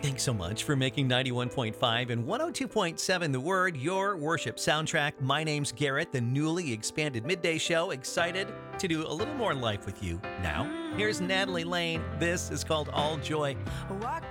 Thanks so much for making 91.5 and 102.7 The Word your worship soundtrack. My name's Garrett, the newly expanded midday show. Excited to do a little more life with you. Now, here's Natalie Lane. This is called All Joy. Walk